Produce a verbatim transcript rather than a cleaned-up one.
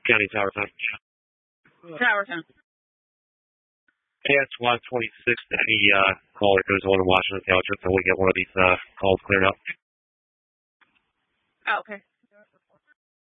County, Tower Town. Tower Town. A S one twenty-six, any uh, caller goes on in Washington Township, so we get one of these uh, calls cleared up. Oh, okay.